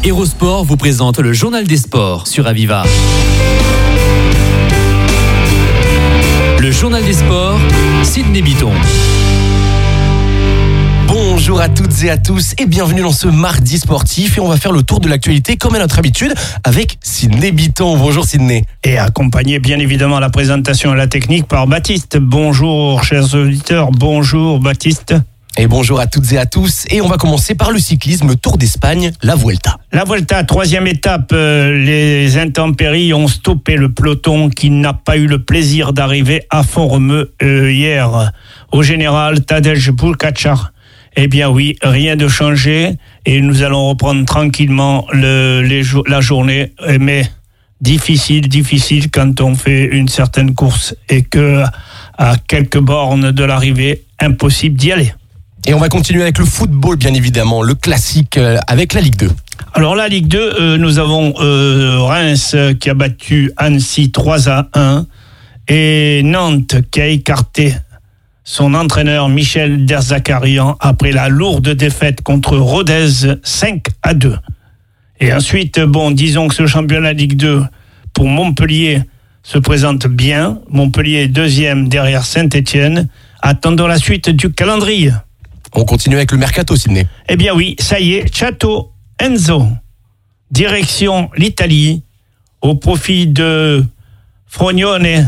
Hérosport vous présente le journal des sports sur Aviva. Le journal des sports, Sidney Bitton. Bonjour à toutes et à tous et bienvenue dans ce mardi sportif et on va faire le tour de l'actualité comme à notre habitude avec Sidney Bitton. Bonjour Sidney. Et accompagné bien évidemment à la présentation et la technique par Baptiste. Bonjour chers auditeurs, bonjour Baptiste. Et bonjour à toutes et à tous et on va commencer par le cyclisme Tour d'Espagne, la Vuelta. La Vuelta, troisième étape, les intempéries ont stoppé le peloton qui n'a pas eu le plaisir d'arriver à Font-Romeu hier. Au général, Tadej Pogačar. Eh bien oui, rien de changé et nous allons reprendre tranquillement la journée, mais difficile quand on fait une certaine course et que à quelques bornes de l'arrivée, impossible d'y aller. Et on va continuer avec le football bien évidemment, le classique avec la Ligue 2. Alors la Ligue 2, nous avons Reims qui a battu Annecy 3-1 et Nantes qui a écarté son entraîneur Michel Derzakarian après la lourde défaite contre Rodez 5-2. Et ensuite, disons que ce championnat Ligue 2 pour Montpellier se présente bien. Montpellier est deuxième derrière Saint-Étienne. Attendons la suite du calendrier. On continue avec le mercato, Sidney. Eh bien oui, ça y est, Chateau Enzo, direction l'Italie, au profit de Frognone,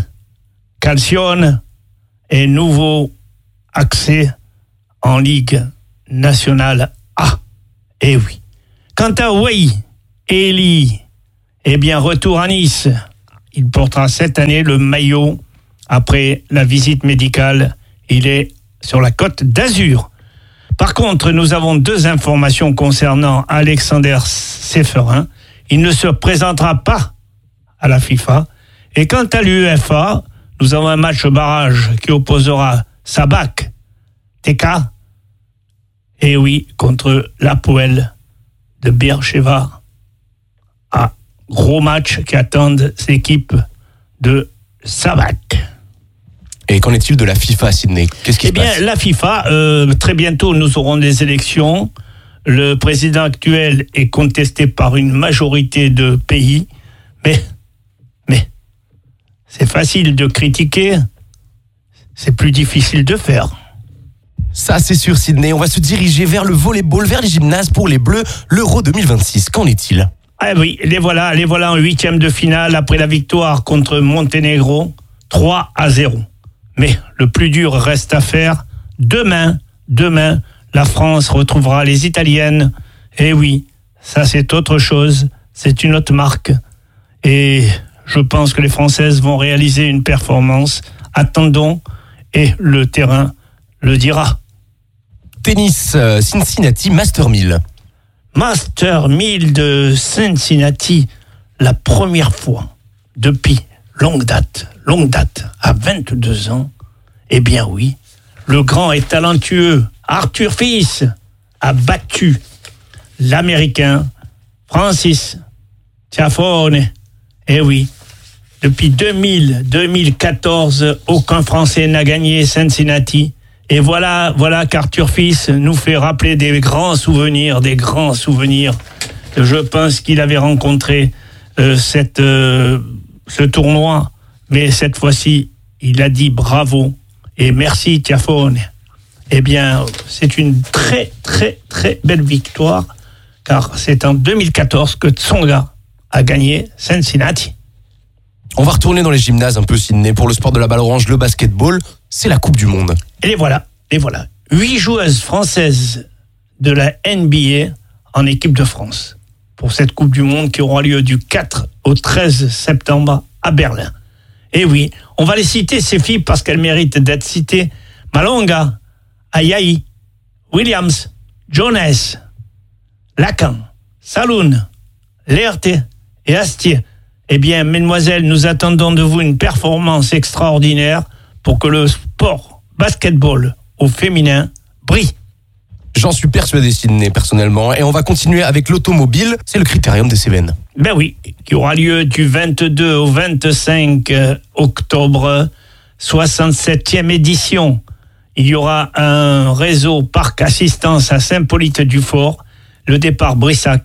Calcione et nouveau accès en Ligue nationale A. Eh oui. Quant à Wei Eli, eh bien retour à Nice. Il portera cette année le maillot après la visite médicale. Il est sur la Côte d'Azur. Par contre, nous avons deux informations concernant Alexander Seferin. Il ne se présentera pas à la FIFA. Et quant à l'UEFA, nous avons un match barrage qui opposera Sabak TK, et oui, contre l'Apoel de Beersheva. Un gros match qui attendent l'équipe de Sabak. Et qu'en est-il de la FIFA, Sidney ? Qu'est-ce qui se passe ? La FIFA, très bientôt, nous aurons des élections. Le président actuel est contesté par une majorité de pays. Mais, c'est facile de critiquer. C'est plus difficile de faire. Ça, c'est sûr, Sidney. On va se diriger vers le volleyball, vers les gymnases pour les Bleus, l'Euro 2026. Qu'en est-il ? Ah oui, les voilà en huitième de finale après la victoire contre Monténégro, 3-0. Mais le plus dur reste à faire. Demain, la France retrouvera les Italiennes. Et oui, ça c'est autre chose. C'est une autre marque. Et je pense que les Françaises vont réaliser une performance. Attendons, et le terrain le dira. Tennis, Cincinnati, Master 1000. Master 1000 de Cincinnati, la première fois depuis longue date, à 22 ans, eh bien oui, le grand et talentueux Arthur Fils a battu l'Américain Francis Tiafoe. Eh oui, depuis 2014, aucun Français n'a gagné Cincinnati. Et voilà qu'Arthur Fils nous fait rappeler des grands souvenirs. Je pense qu'il avait rencontré ce tournoi, mais cette fois-ci, il a dit bravo et merci Tiafoe. Eh bien, c'est une très, très, très belle victoire, car c'est en 2014 que Tsonga a gagné Cincinnati. On va retourner dans les gymnases un peu, Sidney. Pour le sport de la balle orange, le basketball, c'est la Coupe du Monde. Et les voilà. 8 joueuses françaises de la NBA en équipe de France pour cette Coupe du Monde qui aura lieu du 4 au 13 septembre à Berlin. Et oui, on va les citer, ces filles, parce qu'elles méritent d'être citées. Malonga, Ayayi, Williams, Jones, Lacan, Saloun, Leerte et Astier. Eh bien, mesdemoiselles, nous attendons de vous une performance extraordinaire pour que le sport basketball au féminin brille. J'en suis persuadé, Sidney, personnellement. Et on va continuer avec l'automobile. C'est le Critérium des Cévennes. Ben oui, qui aura lieu du 22 au 25 octobre, 67e édition. Il y aura un réseau parc assistance à Saint-Polyte-du-Fort, le départ Brissac,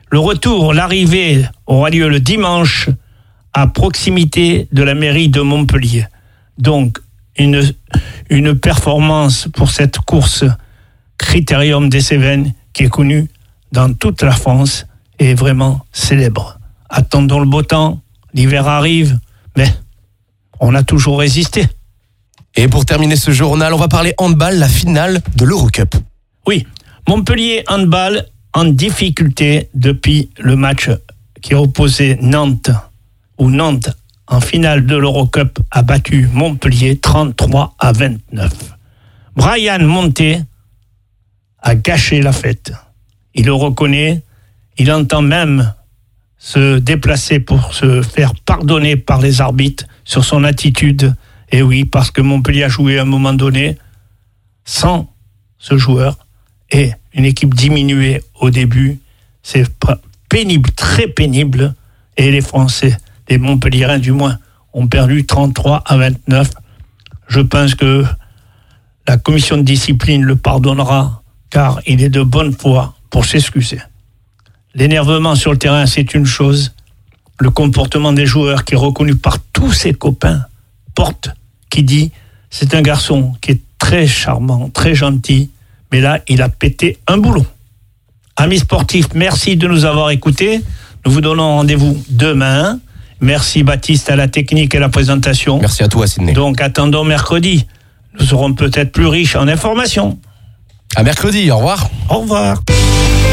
L'arrivée aura lieu le dimanche à proximité de la mairie de Montpellier. Donc, une performance pour cette course Critérium des Cévennes qui est connue dans toute la France et vraiment célèbre. Attendons le beau temps, l'hiver arrive, mais on a toujours résisté. Et pour terminer ce journal, on va parler handball, la finale de l'Eurocup. Oui, Montpellier handball en difficulté depuis le match qui a opposé Nantes, où Nantes, en finale de l'Eurocup, a battu Montpellier 33-29. Brian Monté a gâché la fête. Il le reconnaît, il entend même se déplacer pour se faire pardonner par les arbitres sur son attitude. Et oui, parce que Montpellier a joué à un moment donné sans ce joueur et une équipe diminuée au début. C'est pénible, très pénible. Et les Français, les Montpelliérains du moins, ont perdu 33-29. Je pense que la commission de discipline le pardonnera car il est de bonne foi pour s'excuser. L'énervement sur le terrain, c'est une chose. Le comportement des joueurs qui est reconnu par tous ses copains, Porte, qui dit c'est un garçon qui est très charmant, très gentil, mais là, il a pété un boulon. Amis sportifs, merci de nous avoir écoutés. Nous vous donnons rendez-vous demain. Merci Baptiste à la technique et à la présentation. Merci à toi, Sidney. Donc attendons mercredi. Nous serons peut-être plus riches en informations. À mercredi, au revoir. Au revoir.